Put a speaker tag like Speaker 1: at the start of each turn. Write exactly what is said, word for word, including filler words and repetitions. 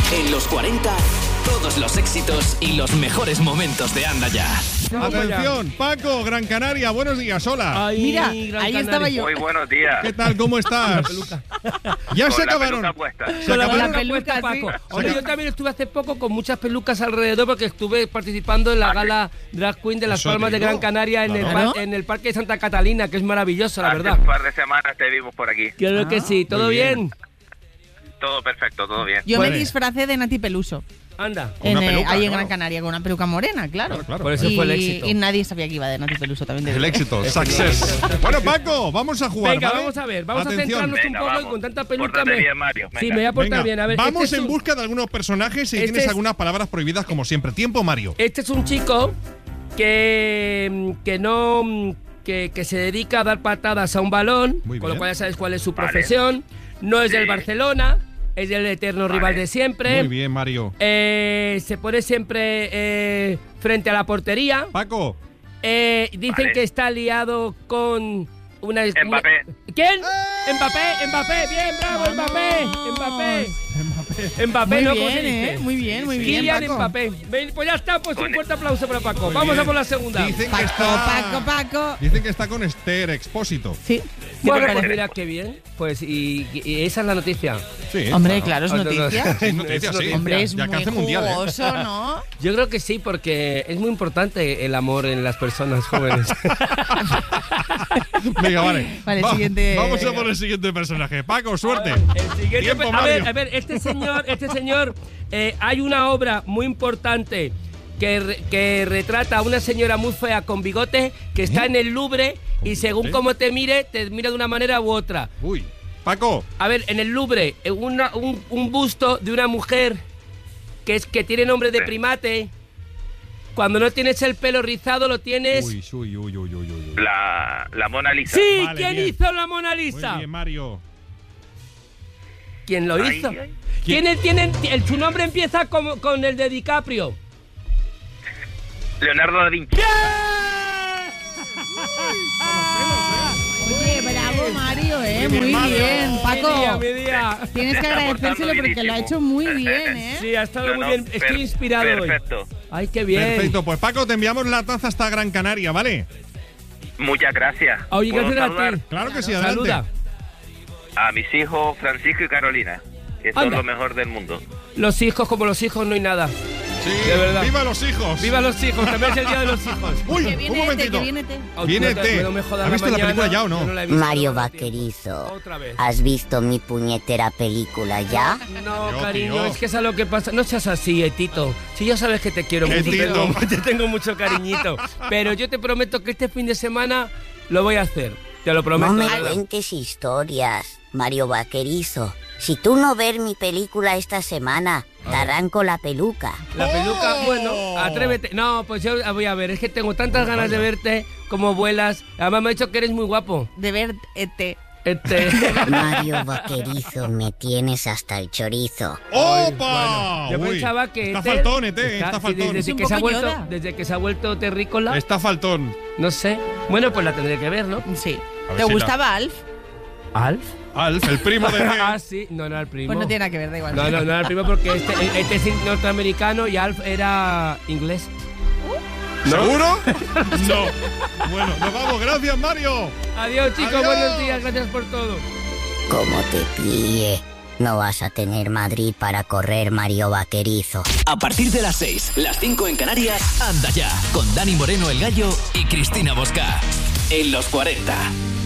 Speaker 1: En los cuarenta, todos los éxitos y los mejores momentos de Anda Ya.
Speaker 2: Atención, Paco, Gran Canaria, buenos días, hola.
Speaker 3: Ay,
Speaker 4: Mira,
Speaker 3: Gran
Speaker 4: ahí
Speaker 3: Canaria.
Speaker 4: estaba yo.
Speaker 5: Muy buenos días.
Speaker 2: ¿Qué tal, cómo estás? Ya
Speaker 5: Con
Speaker 2: se
Speaker 5: la
Speaker 2: acabaron.
Speaker 5: peluca puesta.
Speaker 2: Se
Speaker 3: Con la
Speaker 2: acabaron.
Speaker 3: peluca puesta,
Speaker 4: peluca,
Speaker 3: Paco.
Speaker 4: sí.
Speaker 3: Hombre, yo también estuve hace poco con muchas pelucas alrededor porque estuve participando en la gala Drag Queen de Las
Speaker 2: Eso
Speaker 3: Palmas de
Speaker 2: digo.
Speaker 3: Gran Canaria en, el,
Speaker 2: Claro.
Speaker 3: par- en el Parque de Santa Catalina, que es maravilloso, la
Speaker 5: Hace
Speaker 3: verdad.
Speaker 5: un par de semanas te vimos por aquí.
Speaker 3: Claro que sí, ¿todo
Speaker 2: muy bien.
Speaker 3: bien?
Speaker 5: Todo perfecto, todo bien.
Speaker 4: Yo
Speaker 2: Vale.
Speaker 4: me disfracé de Nati Peluso.
Speaker 3: Anda.
Speaker 2: Con
Speaker 4: En,
Speaker 2: una
Speaker 4: eh,
Speaker 2: peluca,
Speaker 4: ahí en
Speaker 2: claro.
Speaker 4: Gran Canaria, con una peluca morena, claro.
Speaker 2: Claro, claro.
Speaker 3: Por eso
Speaker 4: y,
Speaker 3: fue el éxito.
Speaker 4: y nadie sabía que iba de Nati Peluso también. de
Speaker 2: El éxito, success. Bueno, Paco, vamos a jugar.
Speaker 3: Venga,
Speaker 2: ¿vale?
Speaker 3: vamos a ver, vamos
Speaker 2: Atención.
Speaker 3: a centrarnos
Speaker 5: Venga,
Speaker 3: un poco
Speaker 5: vamos.
Speaker 3: y con tanta peluca
Speaker 5: Pórtate
Speaker 3: me...
Speaker 5: bien, Mario,
Speaker 3: Sí,
Speaker 5: venga.
Speaker 3: me voy a portar
Speaker 2: Venga,
Speaker 3: bien. A ver,
Speaker 2: vamos
Speaker 3: este es
Speaker 2: en
Speaker 3: un-
Speaker 2: busca de algunos personajes y
Speaker 3: Este
Speaker 2: tienes
Speaker 3: es-
Speaker 2: algunas palabras prohibidas como siempre. Tiempo, Mario.
Speaker 3: Este es un chico que, que no que, que se dedica a dar patadas a un balón,
Speaker 2: Muy
Speaker 3: con
Speaker 2: bien.
Speaker 3: lo cual ya sabes cuál es su
Speaker 5: Vale.
Speaker 3: profesión. No es del
Speaker 5: Sí.
Speaker 3: Barcelona, es del eterno
Speaker 5: Vale.
Speaker 3: rival de siempre.
Speaker 2: Muy bien, Mario.
Speaker 3: Eh, se pone siempre eh, frente a la portería.
Speaker 2: Paco.
Speaker 3: Eh, dicen
Speaker 5: Vale.
Speaker 3: que está liado con una...
Speaker 5: Mbappé.
Speaker 3: una- ¿Quién? Mbappé, Mbappé, bien, bravo, Mbappé, Mbappé. Mbappé,
Speaker 4: Muy
Speaker 3: no
Speaker 4: bien,
Speaker 3: consiste.
Speaker 4: eh, muy bien, muy bien,
Speaker 3: Kylian
Speaker 4: Paco.
Speaker 3: Mbappé. Ven, pues ya está, pues un
Speaker 5: Con-
Speaker 3: fuerte aplauso para Paco.
Speaker 2: Muy
Speaker 3: Vamos
Speaker 2: bien.
Speaker 3: a por la segunda.
Speaker 2: Dicen que
Speaker 4: Paco,
Speaker 2: está.
Speaker 4: Paco, Paco.
Speaker 2: Dicen que está con Esther Expósito.
Speaker 4: Sí.
Speaker 3: Bueno,
Speaker 4: ¿Qué te
Speaker 3: pues
Speaker 4: parece?
Speaker 3: mira qué bien. Pues y, y esa es la noticia.
Speaker 2: Sí.
Speaker 4: Hombre, claro, es
Speaker 3: Ah, no, no.
Speaker 4: noticia.
Speaker 2: Es noticia, sí.
Speaker 4: Hombre, es
Speaker 2: Ya que
Speaker 4: muy
Speaker 2: hace mundial, ¿eh?
Speaker 4: jugoso, ¿no?
Speaker 3: Yo creo que sí, porque es muy importante el amor en las personas jóvenes.
Speaker 2: Venga, vale.
Speaker 4: Vale,
Speaker 2: Va-
Speaker 4: siguiente.
Speaker 2: Vamos a por el siguiente personaje. Paco, suerte.
Speaker 3: El siguiente,
Speaker 2: Tiempo,
Speaker 3: a ver,
Speaker 2: Mario.
Speaker 3: a ver, este señor, este señor, eh, hay una obra muy importante que, re- que retrata a una señora muy fea con bigote que está en el Louvre y según
Speaker 2: bigote?
Speaker 3: cómo te mire, te mira de una manera u otra.
Speaker 2: Uy. Paco.
Speaker 3: A ver, en el Louvre, eh, una- un, un busto de una mujer que, es, que tiene nombre de
Speaker 5: Sí.
Speaker 3: primate. Cuando no tienes el pelo rizado, lo tienes...
Speaker 2: Uy, uy, uy, uy, uy, uy.
Speaker 5: La, la Mona Lisa.
Speaker 3: ¡Sí!
Speaker 2: Vale,
Speaker 3: ¿Quién
Speaker 2: bien.
Speaker 3: hizo la Mona
Speaker 2: Muy
Speaker 3: Lisa?
Speaker 2: bien, Mario.
Speaker 3: ¿Quién lo
Speaker 5: Ay,
Speaker 3: hizo?
Speaker 5: ay.
Speaker 3: ¿Quién el, tiene, el, su nombre empieza como, con el de DiCaprio?
Speaker 5: Leonardo da Vinci.
Speaker 4: Oye, bravo, Mario, ¿eh?
Speaker 2: Muy
Speaker 4: Muy
Speaker 2: bien, Mario.
Speaker 4: bien,
Speaker 3: Mi día,
Speaker 4: Paco.
Speaker 3: mi día.
Speaker 4: Tienes que
Speaker 5: Está
Speaker 4: agradecérselo
Speaker 5: portando
Speaker 4: porque lo ha
Speaker 5: bienísimo.
Speaker 4: hecho muy bien, ¿eh?
Speaker 3: Sí, ha estado
Speaker 5: No,
Speaker 3: muy
Speaker 5: no,
Speaker 3: bien.
Speaker 5: per-
Speaker 3: Estoy inspirado
Speaker 5: Perfecto.
Speaker 3: hoy. Ay, qué bien.
Speaker 2: Perfecto. Pues Paco, te enviamos la taza hasta Gran Canaria, ¿vale?
Speaker 5: Muchas gracias.
Speaker 3: Oye,
Speaker 5: ¿Puedo
Speaker 3: gracias a
Speaker 5: saludar
Speaker 3: ti.
Speaker 2: Claro que sí, adelante.
Speaker 3: Saluda.
Speaker 5: a mis hijos Francisco y Carolina, que son
Speaker 3: Anda.
Speaker 5: lo mejor del mundo?
Speaker 3: Los hijos, como los hijos, no hay nada.
Speaker 2: Sí,
Speaker 3: De verdad.
Speaker 2: ¡viva los hijos!
Speaker 3: ¡Viva los hijos! También es el día de los hijos.
Speaker 2: Uy,
Speaker 4: Que
Speaker 2: un
Speaker 4: viene este,
Speaker 2: momentito.
Speaker 4: que viene este.
Speaker 2: Viene
Speaker 3: No,
Speaker 2: T.
Speaker 3: no me jodas
Speaker 2: ¿Has visto la
Speaker 3: mañana,
Speaker 2: película ya o no?
Speaker 3: yo la he visto,
Speaker 6: Mario
Speaker 3: no me da tiempo.
Speaker 6: Vaquerizo,
Speaker 3: Otra vez.
Speaker 6: ¿has visto mi puñetera película ya?
Speaker 3: No,
Speaker 2: Yo,
Speaker 3: cariño,
Speaker 2: tío.
Speaker 3: es que es a lo que pasa. No seas así, Etito. Si ya sabes que te quiero mucho, te
Speaker 2: Etito.
Speaker 3: tengo, te tengo mucho cariñito. Pero yo te prometo que este fin de semana lo voy a hacer. Te lo prometo.
Speaker 6: No me
Speaker 3: de verdad.
Speaker 6: cuentes historias, Mario Vaquerizo. Si tú no ves mi película esta semana, te arranco la peluca.
Speaker 3: La peluca,
Speaker 2: ¡Oh!
Speaker 3: bueno, atrévete. No, pues yo voy a ver, es que tengo tantas ganas de verte, como vuelas. Además me ha dicho que eres muy guapo.
Speaker 4: De ver este.
Speaker 3: Este.
Speaker 6: Mario Vaquerizo, me tienes hasta el chorizo.
Speaker 2: ¡Opa!
Speaker 3: Yo
Speaker 2: Uy,
Speaker 3: pensaba que.
Speaker 2: Está
Speaker 3: este
Speaker 2: faltón, Ete,
Speaker 3: está-
Speaker 2: está
Speaker 3: sí,
Speaker 2: faltón.
Speaker 3: Desde,
Speaker 4: Es un
Speaker 3: que se ha
Speaker 4: poco
Speaker 3: vuelto,
Speaker 4: Yoda.
Speaker 3: desde que se ha vuelto terrícola,
Speaker 2: Está faltón.
Speaker 3: no sé. Bueno, pues la tendré que ver, ¿no?
Speaker 4: Sí.
Speaker 2: A ver
Speaker 4: ¿Te
Speaker 2: si la-
Speaker 4: gustaba Alf?
Speaker 3: ¿Alf?
Speaker 2: Alf, el primo de
Speaker 3: ah,
Speaker 2: T.
Speaker 3: sí. No, no era el primo.
Speaker 4: Pues no tiene nada que ver, da igual.
Speaker 3: No, no, no era el primo porque este, este es norteamericano y Alf era inglés.
Speaker 2: ¿Seguro? No. Bueno, nos vamos. Gracias, Mario.
Speaker 3: Adiós, chicos.
Speaker 2: Adiós.
Speaker 3: Buenos días. Gracias por todo.
Speaker 6: Como te pille, no vas a tener Madrid para correr, Mario Vaquerizo.
Speaker 1: A partir de las seis, las cinco en Canarias, Anda Ya, con Dani Moreno el Gallo y Cristina Bosca. En los cuarenta.